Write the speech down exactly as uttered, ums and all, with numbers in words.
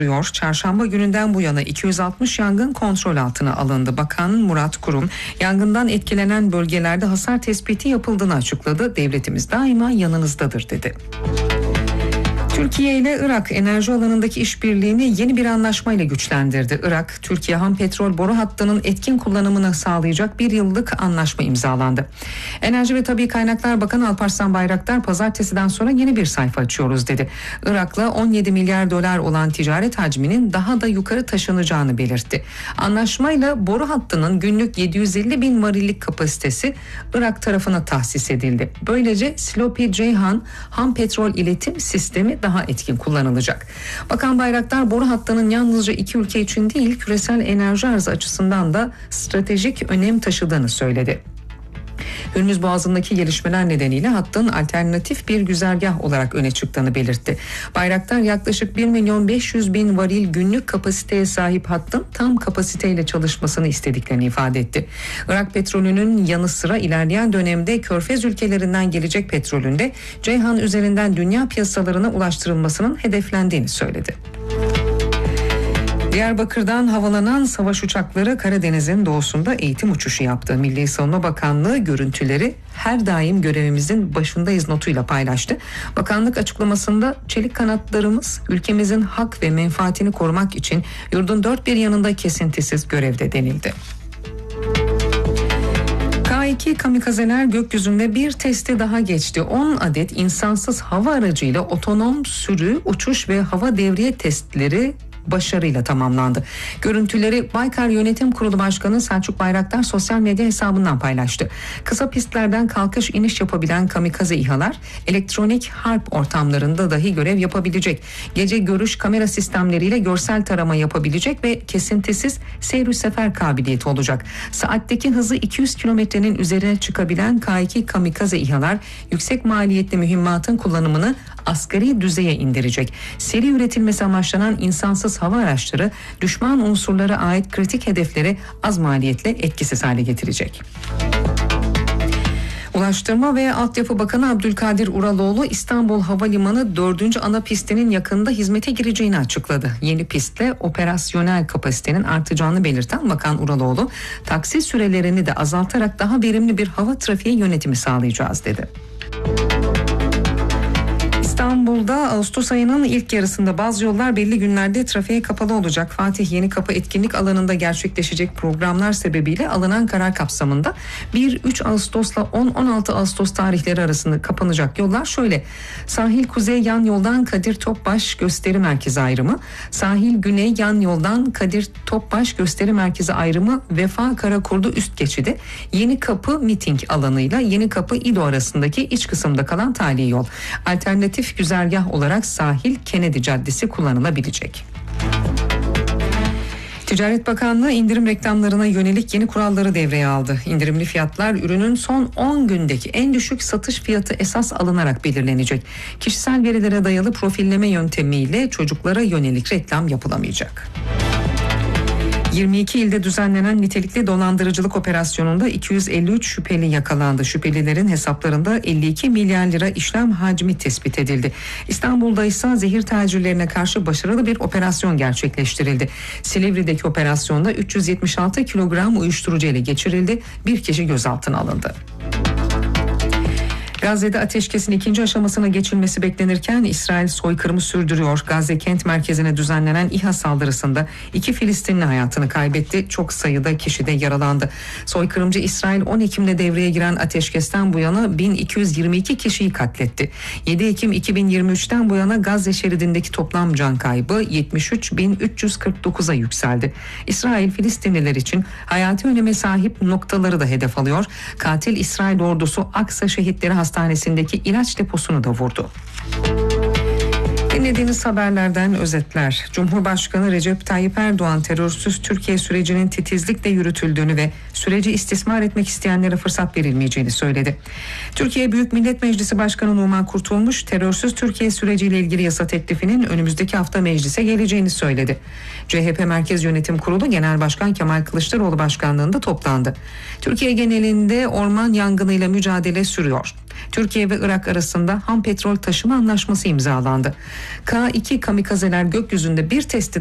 Çarşamba gününden bu yana iki yüz altmış yangın kontrol altına alındı. Bakan Murat Kurum, yangından etkilenen bölgelerde hasar tespiti yapıldığını açıkladı. Devletimiz daima yanınızdadır dedi. Türkiye ile Irak enerji alanındaki işbirliğini yeni bir anlaşmayla güçlendirdi. Irak, Türkiye ham petrol boru hattının etkin kullanımını sağlayacak bir yıllık anlaşma imzalandı. Enerji ve Tabii Kaynaklar Bakanı Alparslan Bayraktar, pazartesiden sonra yeni bir sayfa açıyoruz dedi. Irak'la on yedi milyar dolar olan ticaret hacminin daha da yukarı taşınacağını belirtti. Anlaşmayla boru hattının günlük yedi yüz elli bin varillik kapasitesi Irak tarafına tahsis edildi. Böylece Slopi Ceyhan ham petrol iletim sistemi daha etkin kullanılacak. Bakan Bayraktar, boru hattının yalnızca iki ülke için değil, küresel enerji arzı açısından da stratejik önem taşıdığını söyledi. Hürmüz Boğazı'ndaki gelişmeler nedeniyle hattın alternatif bir güzergah olarak öne çıktığını belirtti. Bayraktar, yaklaşık bir milyon beş yüz bin varil günlük kapasiteye sahip hattın tam kapasiteyle çalışmasını istediklerini ifade etti. Irak petrolünün yanı sıra ilerleyen dönemde Körfez ülkelerinden gelecek petrolün de Ceyhan üzerinden dünya piyasalarına ulaştırılmasının hedeflendiğini söyledi. Diyarbakır'dan havalanan savaş uçakları Karadeniz'in doğusunda eğitim uçuşu yaptı. Milli Savunma Bakanlığı görüntüleri "her daim görevimizin başındayız" notuyla paylaştı. Bakanlık açıklamasında, "çelik kanatlarımız ülkemizin hak ve menfaatini korumak için yurdun dört bir yanında kesintisiz görevde" denildi. K iki kamikazeler gökyüzünde bir testi daha geçti. on adet insansız hava aracıyla otonom sürü, uçuş ve hava devriye testleri başarıyla tamamlandı. Görüntüleri Baykar Yönetim Kurulu Başkanı Selçuk Bayraktar sosyal medya hesabından paylaştı. Kısa pistlerden kalkış iniş yapabilen kamikaze İHA'lar elektronik harp ortamlarında dahi görev yapabilecek. Gece görüş kamera sistemleriyle görsel tarama yapabilecek ve kesintisiz seyir sefer kabiliyeti olacak. Saatteki hızı iki yüz kilometrenin üzerine çıkabilen K iki kamikaze İHA'lar yüksek maliyetli mühimmatın kullanımını asgari düzeye indirecek. Seri üretilmesi amaçlanan insansız hava araçları düşman unsurlara ait kritik hedefleri az maliyetle etkisiz hale getirecek. Ulaştırma ve Altyapı Bakanı Abdülkadir Uraloğlu, İstanbul Havalimanı dördüncü ana pistinin yakında hizmete gireceğini açıkladı. Yeni pistle operasyonel kapasitenin artacağını belirten Bakan Uraloğlu, taksi sürelerini de azaltarak daha verimli bir hava trafiği yönetimi sağlayacağız dedi. İstanbul'da Ağustos ayının ilk yarısında bazı yollar belli günlerde trafiğe kapalı olacak. Fatih Yenikapı etkinlik alanında gerçekleşecek programlar sebebiyle alınan karar kapsamında bir üç Ağustos'la on on altı Ağustos tarihleri arasında kapanacak yollar şöyle: Sahil Kuzey yan yoldan Kadir Topbaş Gösteri Merkezi ayrımı, Sahil Güney yan yoldan Kadir Topbaş Gösteri Merkezi ayrımı, Vefa Karakurdu üst geçidi, Yenikapı miting alanıyla Yenikapı İdo arasındaki iç kısımda kalan tali yol. Alternatif güzergah olarak Sahil Kennedy Caddesi kullanılabilecek. Ticaret Bakanlığı indirim reklamlarına yönelik yeni kuralları devreye aldı. İndirimli fiyatlar ürünün son on gündeki en düşük satış fiyatı esas alınarak belirlenecek. Kişisel verilere dayalı profilleme yöntemiyle çocuklara yönelik reklam yapılamayacak. yirmi iki ilde düzenlenen nitelikli dolandırıcılık operasyonunda iki yüz elli üç şüpheli yakalandı. Şüphelilerin hesaplarında elli iki milyar lira işlem hacmi tespit edildi. İstanbul'da ise zehir tacirlerine karşı başarılı bir operasyon gerçekleştirildi. Silivri'deki operasyonda üç yüz yetmiş altı kilogram uyuşturucu ele geçirildi. Bir kişi gözaltına alındı. Gazze'de ateşkesin ikinci aşamasına geçilmesi beklenirken İsrail soykırımı sürdürüyor. Gazze kent merkezine düzenlenen İHA saldırısında iki Filistinli hayatını kaybetti. Çok sayıda kişi de yaralandı. Soykırımcı İsrail on Ekim'de devreye giren ateşkesten bu yana bin iki yüz yirmi iki kişiyi katletti. yedi Ekim iki bin yirmi üçten bu yana Gazze şeridindeki toplam can kaybı yetmiş üç bin üç yüz kırk dokuza yükseldi. İsrail Filistinliler için hayati öneme sahip noktaları da hedef alıyor. Katil İsrail ordusu Aksa Şehitleri Hastanesi'ndeki ilaç deposunu da vurdu. Dinlediğiniz haberlerden özetler. Cumhurbaşkanı Recep Tayyip Erdoğan terörsüz Türkiye sürecinin titizlikle yürütüldüğünü ve süreci istismar etmek isteyenlere fırsat verilmeyeceğini söyledi. Türkiye Büyük Millet Meclisi Başkanı Numan Kurtulmuş, terörsüz Türkiye süreciyle ilgili yasa teklifinin önümüzdeki hafta meclise geleceğini söyledi. C H P Merkez Yönetim Kurulu Genel Başkan Kemal Kılıçdaroğlu başkanlığında toplandı. Türkiye genelinde orman yangınıyla mücadele sürüyor. Türkiye ve Irak arasında ham petrol taşıma anlaşması imzalandı. K iki kamikazeler gökyüzünde bir testi